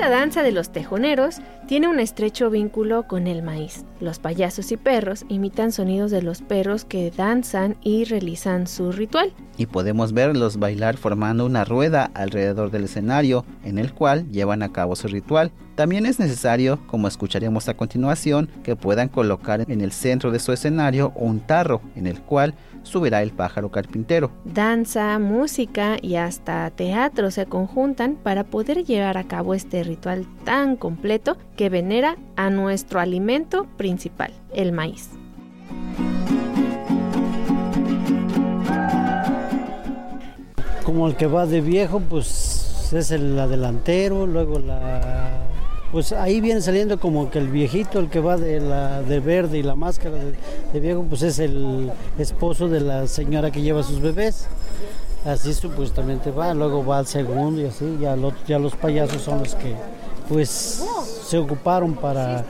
Esta danza de los tejoneros tiene un estrecho vínculo con el maíz. Los payasos y perros imitan sonidos de los perros que danzan y realizan su ritual. Y podemos verlos bailar formando una rueda alrededor del escenario en el cual llevan a cabo su ritual. También es necesario, como escucharemos a continuación, que puedan colocar en el centro de su escenario un tarro en el cual subirá el pájaro carpintero. Danza, música y hasta teatro se conjuntan para poder llevar a cabo este ritual tan completo que venera a nuestro alimento principal, el maíz. Como el que va de viejo, pues es el delantero, luego pues ahí viene saliendo como que el viejito, el que va de verde y la máscara de viejo, pues es el esposo de la señora que lleva a sus bebés. Así supuestamente va, luego va al segundo y así, ya los payasos son los que pues se ocuparon para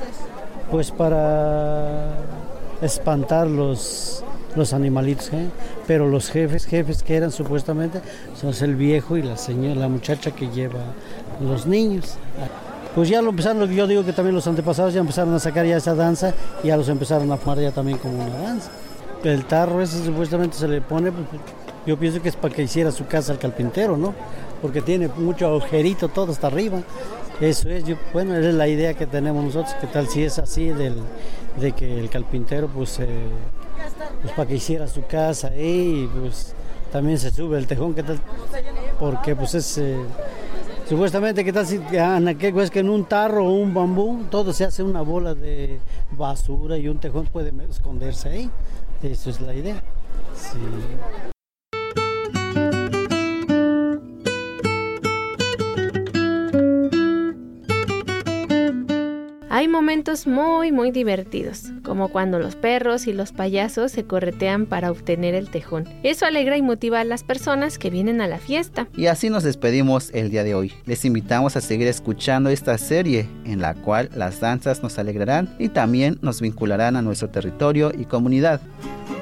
espantar los animalitos, ¿eh? Pero los jefes que eran supuestamente son el viejo y la señora, la muchacha que lleva los niños. Pues ya lo empezaron, yo digo que también los antepasados ya empezaron a sacar ya esa danza y ya los empezaron a formar ya también como una danza. El tarro ese supuestamente se le pone, pues, yo pienso que es para que hiciera su casa al carpintero, ¿no? Porque tiene mucho agujerito todo hasta arriba. Eso es, esa es la idea que tenemos nosotros, que tal si es así de que el carpintero pues para que hiciera su casa y pues también se sube el tejón, ¿qué tal? Porque pues es supuestamente, ¿qué tal si es que en un tarro o un bambú todo se hace una bola de basura y un tejón puede esconderse ahí? Eso es la idea. Sí. Hay momentos muy divertidos, como cuando los perros y los payasos se corretean para obtener el tejón. Eso alegra y motiva a las personas que vienen a la fiesta. Y así nos despedimos el día de hoy. Les invitamos a seguir escuchando esta serie en la cual las danzas nos alegrarán y también nos vincularán a nuestro territorio y comunidad.